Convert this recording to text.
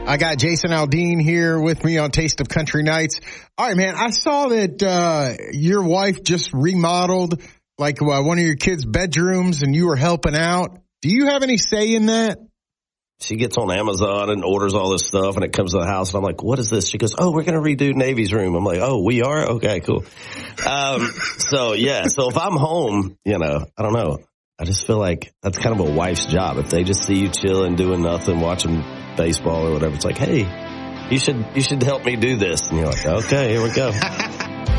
I got Jason Aldean here with me on Taste of Country Nights. All right, man, I saw that your wife just remodeled like one of your kids' bedrooms and you were helping out. Do you have any say in that? She gets on Amazon and orders all this stuff, and it comes to the house, and I'm like, what is this? She goes, oh, we're going to redo Navy's room. I'm like, oh, we are? Okay, cool. So if I'm home, I don't know. I just feel like that's kind of a wife's job. If they just see you chilling, doing nothing, watching baseball or whatever, it's like, hey, you should help me do this. And you're like, okay, here we go.